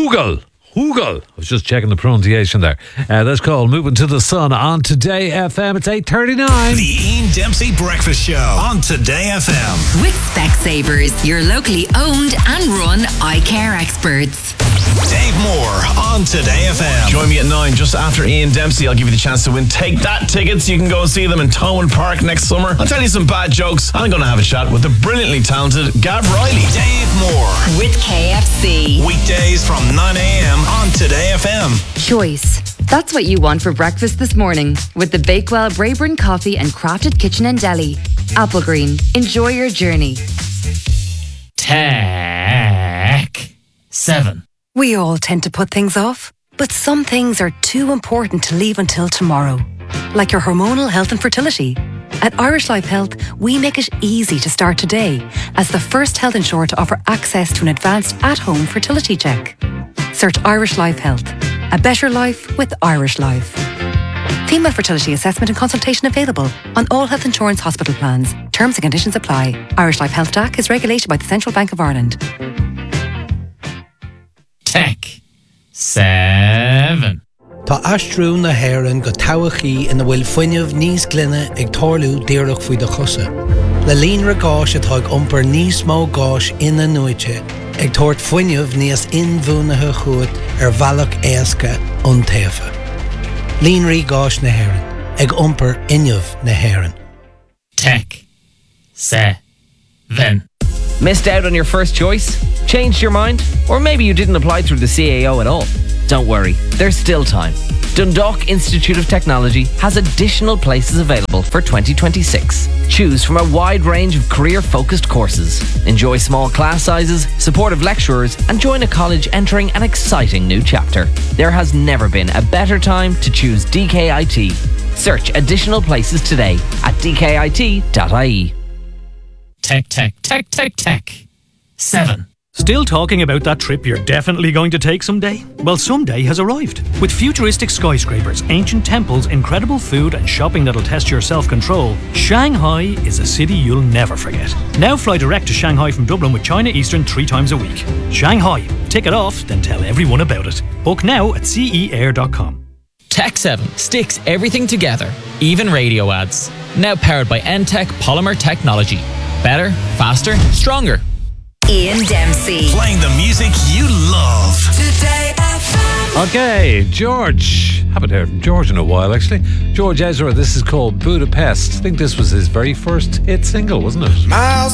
Hoogle. I was just checking the pronunciation there. That's called Moving to the Sun on Today FM. It's 8:39. The Ian Dempsey Breakfast Show on Today FM. With Specsavers, your locally owned and run eye care experts. Dave Moore on Today FM. Join me at 9 just after Ian Dempsey. I'll give you the chance to win Take That tickets. You can go and see them in Thomond Park next summer. I'll tell you some bad jokes. I'm going to have a chat with the brilliantly talented Gav Riley. Dave Moore. With KFC. Weekdays from 9 a.m. on Today FM. Choice. That's what you want for breakfast this morning with the Bakewell Braeburn Coffee and Crafted Kitchen and Deli. Applegreen. Enjoy your journey. Tech 7. We all tend to put things off, but some things are too important to leave until tomorrow. Like your hormonal health and fertility. At Irish Life Health, we make it easy to start today as the first health insurer to offer access to an advanced at-home fertility check. Search Irish Life Health. A better life with Irish Life. Female fertility assessment and consultation available on all health insurance hospital plans. Terms and conditions apply. Irish Life Health DAC is regulated by the Central Bank of Ireland. Tech 7. Tá astrú na hÉireann go towachaí ina bhfuil fuinneamh níos glynne ag tarlú díreach faoi do chusa. Le líonra gáis atá ag iompar níos mó gáis ina nuaite ag tabhairt fuinneamh níos inmhúnathe chuat bhealach éasca ón taobha. Líonraí gáis na hÉireann ag iompar inneamh na hÉireann. Tech 7. Missed out on your first choice? Changed your mind? Or maybe you didn't apply through the CAO at all? Don't worry, there's still time. Dundalk Institute of Technology has additional places available for 2026. Choose from a wide range of career-focused courses. Enjoy small class sizes, supportive lecturers, and join a college entering an exciting new chapter. There has never been a better time to choose DKIT. Search additional places today at dkit.ie. Tech 7. Still talking about that trip you're definitely going to take someday? Well, someday has arrived. With futuristic skyscrapers, ancient temples, incredible food and shopping that'll test your self-control, Shanghai is a city you'll never forget. Now fly direct to Shanghai from Dublin with China Eastern 3 times a week. Shanghai. Tick it off, then tell everyone about it. Book now at ceair.com. Tech 7 sticks everything together, even radio ads. Now powered by NTech Polymer Technology. Better, faster, stronger. Ian Dempsey. Playing the music you love. Today FM. Okay, George. Haven't heard from George in a while, actually. George Ezra, this is called Budapest. I think this was his very first hit single, wasn't it? Miles